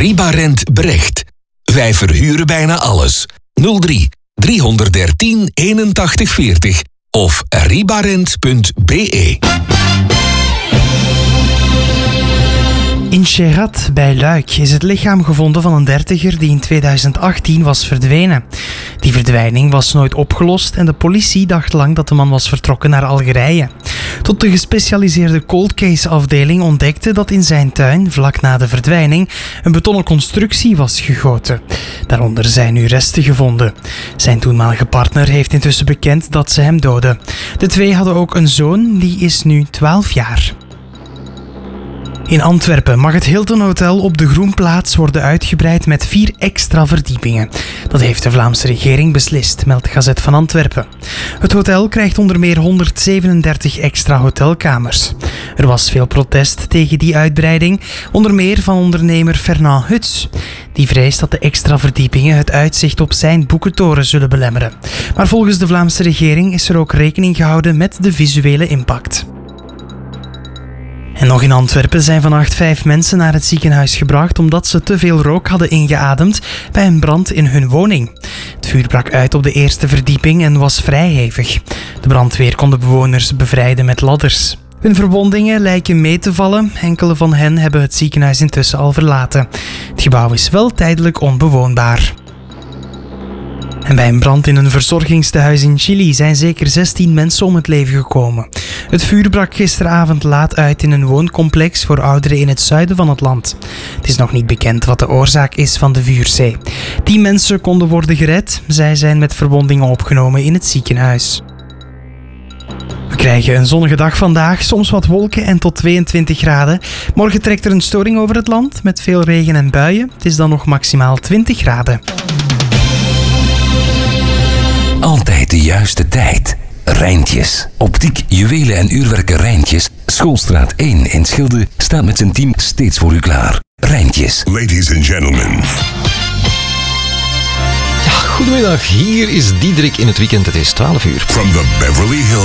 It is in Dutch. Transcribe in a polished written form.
Ribarent Brecht. Wij verhuren bijna alles. 03 313 81 40 of ribarent.be. In Cherat bij Luik is het lichaam gevonden van een 30er die in 2018 was verdwenen. Die verdwijning was nooit opgelost en de politie dacht lang dat de man was vertrokken naar Algerije. Tot de gespecialiseerde cold case afdeling ontdekte dat in zijn tuin, vlak na de verdwijning, een betonnen constructie was gegoten. Daaronder zijn nu resten gevonden. Zijn toenmalige partner heeft intussen bekend dat ze hem doodde. De twee hadden ook een zoon, die is nu 12 jaar. In Antwerpen mag het Hilton Hotel op de Groenplaats worden uitgebreid met 4 extra verdiepingen. Dat heeft de Vlaamse regering beslist, meldt de Gazet van Antwerpen. Het hotel krijgt onder meer 137 extra hotelkamers. Er was veel protest tegen die uitbreiding, onder meer van ondernemer Fernand Huts. Die vreest dat de extra verdiepingen het uitzicht op zijn boekentoren zullen belemmeren. Maar volgens de Vlaamse regering is er ook rekening gehouden met de visuele impact. En nog in Antwerpen zijn vannacht 5 mensen naar het ziekenhuis gebracht omdat ze te veel rook hadden ingeademd bij een brand in hun woning. Het vuur brak uit op de eerste verdieping en was vrij hevig. De brandweer kon de bewoners bevrijden met ladders. Hun verwondingen lijken mee te vallen. Enkele van hen hebben het ziekenhuis intussen al verlaten. Het gebouw is wel tijdelijk onbewoonbaar. En bij een brand in een verzorgingstehuis in Chili zijn zeker 16 mensen om het leven gekomen. Het vuur brak gisteravond laat uit in een wooncomplex voor ouderen in het zuiden van het land. Het is nog niet bekend wat de oorzaak is van de vuurzee. 10 mensen konden worden gered. Zij zijn met verwondingen opgenomen in het ziekenhuis. We krijgen een zonnige dag vandaag, soms wat wolken en tot 22 graden. Morgen trekt er een storing over het land met veel regen en buien. Het is dan nog maximaal 20 graden. Altijd de juiste tijd. Rijntjes. Optiek, juwelen en uurwerken Rijntjes. Schoolstraat 1 in Schilde staat met zijn team steeds voor u klaar. Rijntjes. Ladies and gentlemen. Ja, goedemiddag. Hier is Diederik in het weekend. Het is 12 uur. From the Beverly Hills.